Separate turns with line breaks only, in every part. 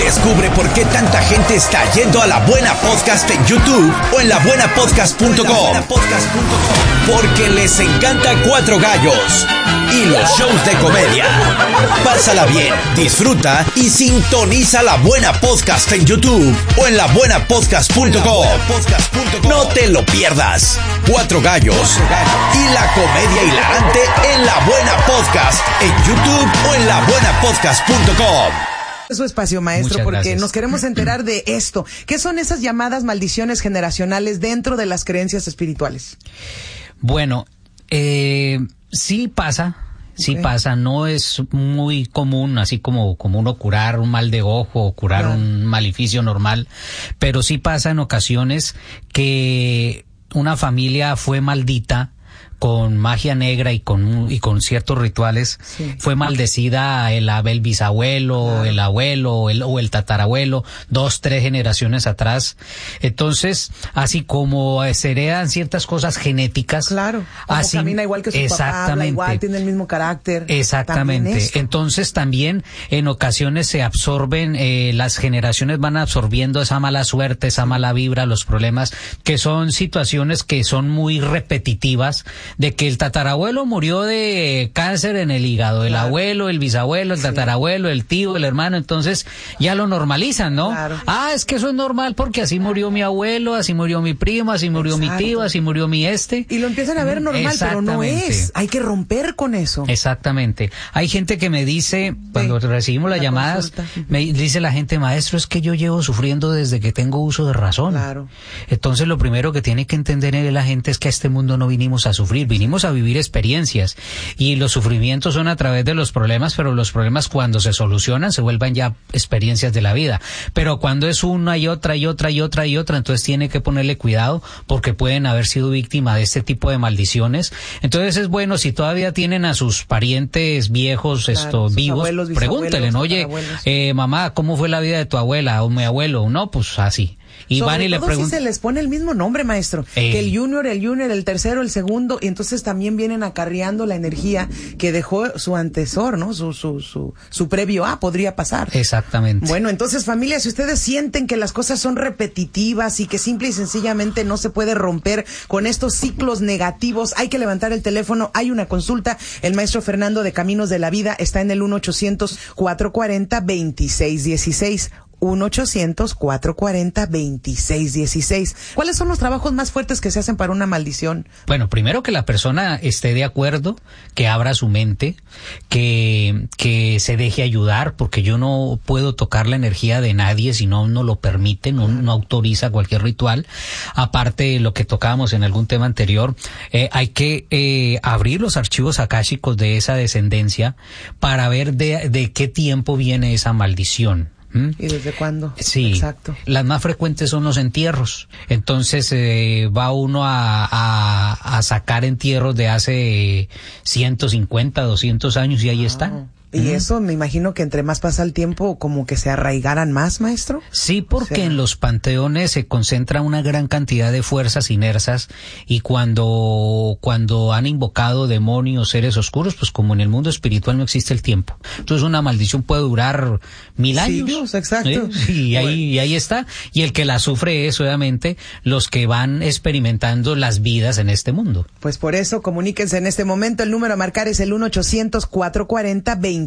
Descubre por qué tanta gente está yendo a La Buena Podcast en YouTube o en labuenapodcast.com. Porque les encanta Cuatro Gallos y los shows de comedia. Pásala bien, disfruta y sintoniza La Buena Podcast en YouTube o en labuenapodcast.com. No te lo pierdas. Cuatro Gallos y la comedia hilarante en La Buena Podcast en YouTube o en labuenapodcast.com.
Su espacio, maestro,
Muchas
porque
gracias.
nos queremos enterar de esto. ¿Qué son esas llamadas maldiciones generacionales dentro de las creencias espirituales?
Bueno, sí pasa. Sí
Ok.
pasa, no es muy común, así como uno curar un mal de ojo o curar
Claro.
un maleficio normal, pero sí pasa en ocasiones que una familia fue maldita con magia negra y con ciertos rituales,
Sí.
fue maldecida el bisabuelo, el abuelo o el tatarabuelo, 2, 3 generaciones atrás. Entonces, así como se heredan ciertas cosas genéticas,
Claro. Como
así
camina igual que su papá, habla igual, tiene el mismo carácter.
Exactamente.
También esto.
Entonces también en ocasiones se absorben, las generaciones van absorbiendo esa mala suerte, esa mala vibra, los problemas, que son situaciones que son muy repetitivas, de que el tatarabuelo murió de cáncer en el hígado, el
Claro.
abuelo, el bisabuelo, el tatarabuelo, el tío, el hermano, entonces ya lo normalizan, ¿no?
Claro.
Ah, es que eso es normal porque así murió mi abuelo, así murió mi primo, así murió mi
Exacto.
tío, así murió mi
Y lo empiezan a ver normal, pero no
Exactamente.
es. Hay que romper con eso.
Exactamente. Hay gente que me dice, cuando recibimos las
la
llamadas,
consulta.
me dice la gente, maestro, es que yo llevo sufriendo desde que tengo uso de razón.
Claro.
Entonces lo primero que tiene que entender la gente es que a este mundo no vinimos a sufrir, vinimos a vivir experiencias. Y los sufrimientos son a través de los problemas, pero los problemas cuando se solucionan se vuelven ya experiencias de la vida. Pero cuando es una y otra y otra y otra y otra, entonces tiene que ponerle cuidado porque pueden haber sido víctima de este tipo de maldiciones. Entonces es bueno, si todavía tienen a sus parientes viejos,
Claro, sus
vivos,
abuelos, bisabuelos,
pregúntenle, ¿no? Oye,
tatarabuelos.
mamá, ¿cómo fue la vida de tu abuela o mi abuelo? No, pues así. Y
Sobre
van y le
todo si
preguntan.
se les pone el mismo nombre, maestro. Que el junior, el tercero, el segundo, y entonces también vienen acarreando la energía que dejó su antecesor, ¿no? Su previo A podría pasar.
Exactamente.
Bueno, entonces, familia, si ustedes sienten que las cosas son repetitivas y que simple y sencillamente no se puede romper con estos ciclos negativos, hay que levantar el teléfono, hay una consulta. El maestro Fernando de Caminos de la Vida está en el 1-800-440-2616. 1-800-440-2616. ¿Cuáles son los trabajos más fuertes que se hacen para una maldición?
Bueno, primero que la persona esté de acuerdo, que abra su mente, que se deje ayudar, porque yo no puedo tocar la energía de nadie si no lo permite, no autoriza cualquier ritual. Aparte de lo que tocábamos en algún tema anterior, hay que abrir los archivos akáshicos de esa descendencia para ver de qué tiempo viene esa maldición.
¿Y desde cuándo?
Sí,
Exacto.
las más frecuentes son los entierros. Entonces va uno a sacar entierros de hace 150, 200 años y ahí están.
Y eso me imagino que entre más pasa el tiempo, como que se arraigaran más, maestro.
Sí, porque
O sea,
en los panteones se concentra una gran cantidad de fuerzas inersas y cuando han invocado demonios, seres oscuros, pues como en el mundo espiritual no existe el tiempo. Entonces una maldición puede durar 1000 años.
siglos, exacto.
Y ahí está. Y el que la sufre es obviamente los que van experimentando las vidas en este mundo.
Pues por eso, comuníquense en este momento. El número a marcar es el 1-800-440-2616.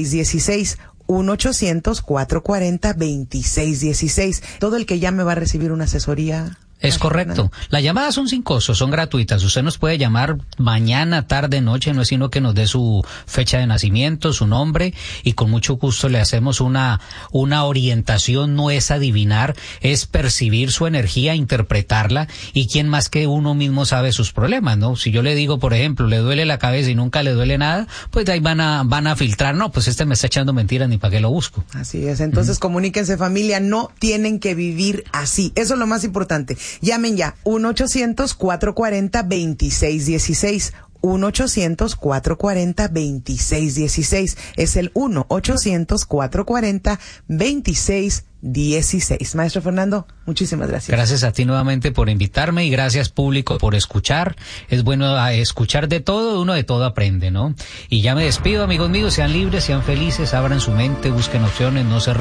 1-800-440-2616. Todo el que llame va a recibir una asesoría.
Es correcto. Las llamadas son sin costo, son gratuitas. Usted nos puede llamar mañana, tarde, noche, no es sino que nos dé su fecha de nacimiento, su nombre, y con mucho gusto le hacemos una orientación. No es adivinar, es percibir su energía, interpretarla, y quién más que uno mismo sabe sus problemas, ¿no? Si yo le digo, por ejemplo, le duele la cabeza y nunca le duele nada, pues de ahí van a filtrar. No, pues este me está echando mentiras, ni para qué lo busco.
Así es. Entonces, comuníquense, familia. No tienen que vivir así. Eso es lo más importante. Llamen ya. 1-800-440-2616. 1-800-440-2616. Es el 1-800-440-2616. Maestro Fernando, muchísimas gracias.
Gracias a ti nuevamente por invitarme y gracias público por escuchar. Es bueno escuchar de todo, uno de todo aprende, ¿no? Y ya me despido, amigos míos, sean libres, sean felices, abran su mente, busquen opciones, no se